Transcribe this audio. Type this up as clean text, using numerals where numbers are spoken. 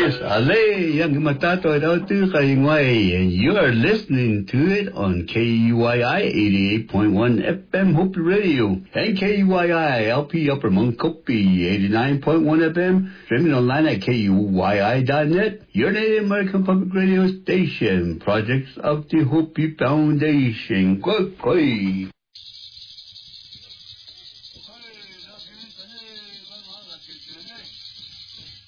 Ale, young Matato and you are listening to it on KUYI 88.1 FM Hopi Radio and KUYI LP Upper Munkopi 89.1 FM, streaming online at KUYI.net, your Native American Public Radio station, projects of the Hopi Foundation. Good play.